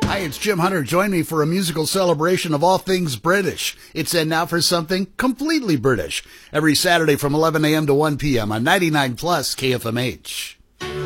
Hi, it's Jim Hunter. Join me for a musical celebration of all things British. It's in now for something completely British. Every Saturday from 11 a.m. to 1 p.m. on 99 Plus KFMH.